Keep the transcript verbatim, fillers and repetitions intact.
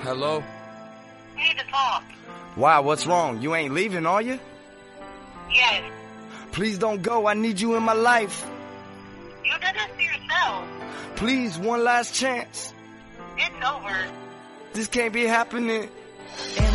Hello? We need to talk. Why, what's wrong? You ain't leaving, are you? Yes. Please don't go. I need you in my life. You did this to yourself. Please, one last chance. It's over. This can't be happening.